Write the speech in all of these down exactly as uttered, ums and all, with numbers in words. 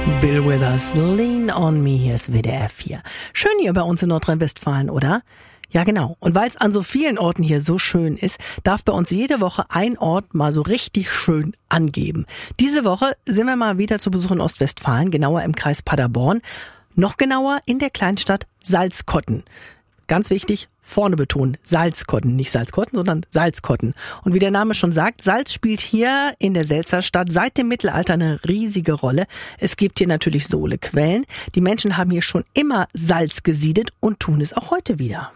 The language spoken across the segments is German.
Bill Withers, Lean on Me, hier ist W D R vier. Schön hier bei uns in Nordrhein-Westfalen, oder? Ja, genau. Und weil es an so vielen Orten hier so schön ist, darf bei uns jede Woche ein Ort mal so richtig schön angeben. Diese Woche sind wir mal wieder zu Besuch in Ostwestfalen, genauer im Kreis Paderborn. Noch genauer in der Kleinstadt Salzkotten. Ganz wichtig, vorne betonen, Salzkotten, nicht Salzkotten, sondern Salzkotten. Und wie der Name schon sagt, Salz spielt hier in der Selzerstadt seit dem Mittelalter eine riesige Rolle. Es gibt hier natürlich Sohlequellen. Die Menschen haben hier schon immer Salz gesiedelt und tun es auch heute wieder.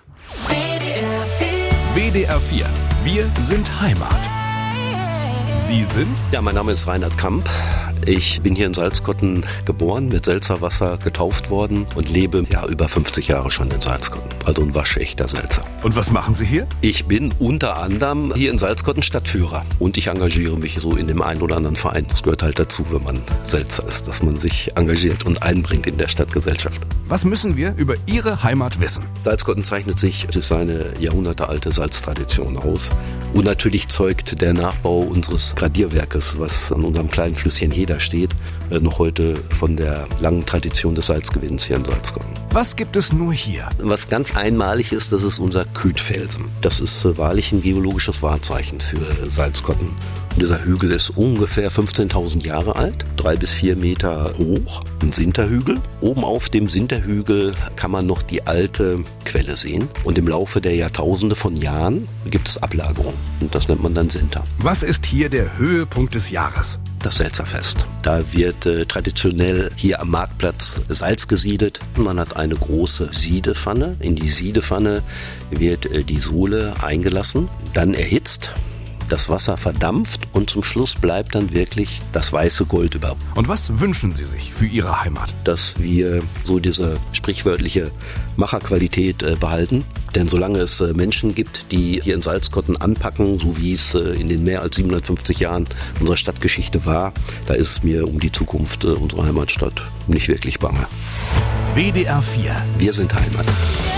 W D R vier. Wir sind Heimat. Sie sind? Ja, mein Name ist Reinhard Kamp. Ich bin hier in Salzkotten geboren, mit Selzerwasser getauft worden und lebe ja über fünfzig Jahre schon in Salzkotten. Also ein waschechter Selzer. Und was machen Sie hier? Ich bin unter anderem hier in Salzkotten Stadtführer und ich engagiere mich so in dem einen oder anderen Verein. Das gehört halt dazu, wenn man Selzer ist, dass man sich engagiert und einbringt in der Stadtgesellschaft. Was müssen wir über Ihre Heimat wissen? Salzkotten zeichnet sich durch seine jahrhundertealte Salztradition aus. Und natürlich zeugt der Nachbau unseres Gradierwerkes, was an unserem kleinen Flüsschen Heder steht, noch heute von der langen Tradition des Salzgewinns hier in Salzkotten. Was gibt es nur hier? Was ganz einmalig ist, das ist unser Kütfelsen. Das ist wahrlich ein geologisches Wahrzeichen für Salzkotten. Und dieser Hügel ist ungefähr fünfzehntausend Jahre alt, drei bis vier Meter hoch, ein Sinterhügel. Oben auf dem Sinterhügel kann man noch die alte Quelle sehen. Und im Laufe der Jahrtausende von Jahren gibt es Ablagerungen. Und das nennt man dann Sinter. Was ist hier der Höhepunkt des Jahres? Das Selzerfest. Da wird äh, traditionell hier am Marktplatz Salz gesiedet. Man hat eine große Siedepfanne. In die Siedepfanne wird äh, die Sohle eingelassen, dann erhitzt. Das Wasser verdampft und zum Schluss bleibt dann wirklich das weiße Gold über. Und was wünschen Sie sich für Ihre Heimat? Dass wir so diese sprichwörtliche Macherqualität äh, behalten. Denn solange es äh, Menschen gibt, die hier in Salzkotten anpacken, so wie es äh, in den mehr als siebenhundertfünfzig Jahren unserer Stadtgeschichte war, da ist es mir um die Zukunft äh, unserer Heimatstadt nicht wirklich bange. W D R vier. Wir sind Heimat.